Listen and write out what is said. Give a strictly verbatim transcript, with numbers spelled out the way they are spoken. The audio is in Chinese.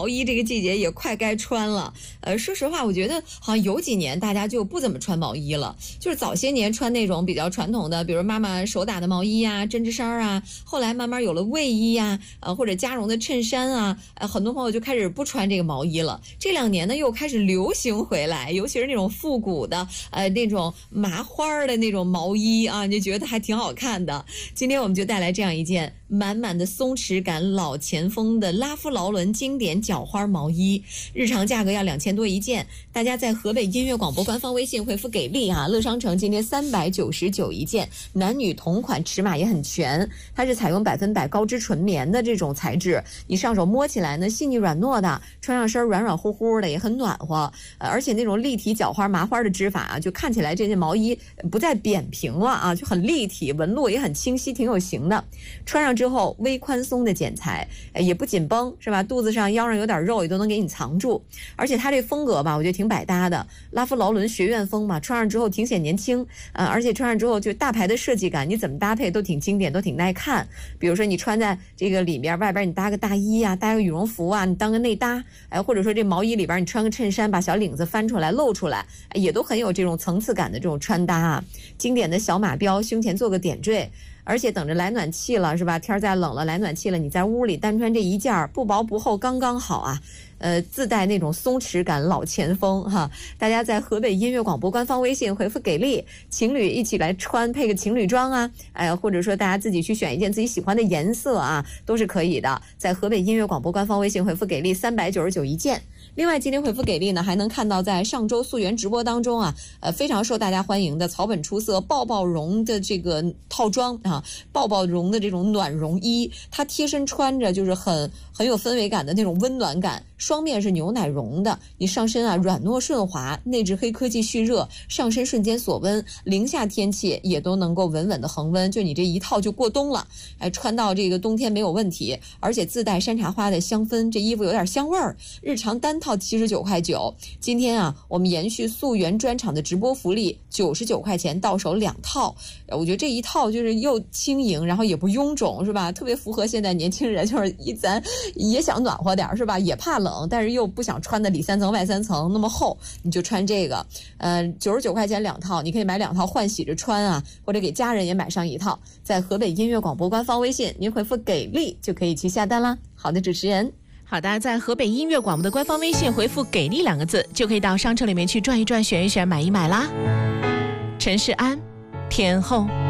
毛衣这个季节也快该穿了。呃，说实话，我觉得好像有几年大家就不怎么穿毛衣了，就是早些年穿那种比较传统的，比如妈妈手打的毛衣啊、针织衫啊，后来慢慢有了卫衣啊，呃或者加绒的衬衫啊，呃很多朋友就开始不穿这个毛衣了。这两年呢又开始流行回来，尤其是那种复古的，呃那种麻花的那种毛衣啊，你就觉得还挺好看的。今天我们就带来这样一件满满的松弛感老前锋的拉夫劳伦经典角花毛衣，日常价格要两千多一件。大家在河北音乐广播官方微信回复给力啊，乐商城今天三百九十九一件，男女同款，尺码也很全。它是采用百分百高织纯棉的这种材质，你上手摸起来呢细腻软糯的，穿上身软软乎乎的，也很暖和。呃、而且那种立体角花麻花的织法啊，就看起来这件毛衣不再扁平了啊，就很立体，纹路也很清晰，挺有型的。穿上之后微宽松的剪裁，也不紧绷，是吧？肚子上腰上有点肉也都能给你藏住。而且它这风格吧，我觉得挺百搭的，拉夫劳伦学院风嘛，穿上之后挺显年轻，呃，而且穿上之后就大牌的设计感，你怎么搭配都挺经典，都挺耐看。比如说你穿在这个里边，外边你搭个大衣啊，搭个羽绒服啊，你当个内搭，哎，或者说这毛衣里边你穿个衬衫，把小领子翻出来露出来，也都很有这种层次感的这种穿搭啊。经典的小马标，胸前做个点缀。而且等着来暖气了，是吧？天再冷了，来暖气了，你在屋里单穿这一件，不薄不厚，刚刚好啊。呃，自带那种松弛感，老前锋哈。大家在河北音乐广播官方微信回复给力，情侣一起来穿，配个情侣装啊，哎，或者说大家自己去选一件自己喜欢的颜色啊，都是可以的。在河北音乐广播官方微信回复给力，三百九十九一件。另外，今天回复给力呢，还能看到在上周溯源直播当中啊，呃，非常受大家欢迎的草本出色抱抱绒的这个套装啊，抱抱绒的这种暖绒衣，它贴身穿着就是很很有氛围感的那种温暖感。双面是牛奶绒的，你上身啊软糯顺滑，内置黑科技蓄热，上身瞬间锁温，零下天气也都能够稳稳的恒温，就你这一套就过冬了，哎，穿到这个冬天没有问题，而且自带山茶花的香氛，这衣服有点香味儿。日常单套七十九块九，今天啊，我们延续溯源专场的直播福利，九十九块钱到手两套。我觉得这一套就是又轻盈，然后也不臃肿，是吧？特别符合现在年轻人，就是一咱也想暖和点，是吧？也怕冷，但是又不想穿的里三层外三层那么厚，你就穿这个。呃，九十九块钱两套，你可以买两套换洗着穿啊，或者给家人也买上一套。在河北音乐广播官方微信，您回复给力就可以去下单啦。好的，主持人。 好的，在河北音乐广播的官方微信回复给力两个字，就可以到商城里面去转一转，选一选，买一买啦。陈世安，天后。